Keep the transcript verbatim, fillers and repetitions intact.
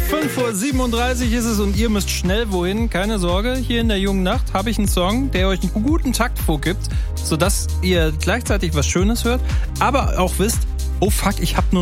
fünf Uhr siebenunddreißig ist es und ihr müsst schnell wohin. Keine Sorge, hier in der jungen Nacht habe ich einen Song, der euch einen guten Takt vorgibt, sodass ihr gleichzeitig was Schönes hört, aber auch wisst, oh fuck, ich habe nur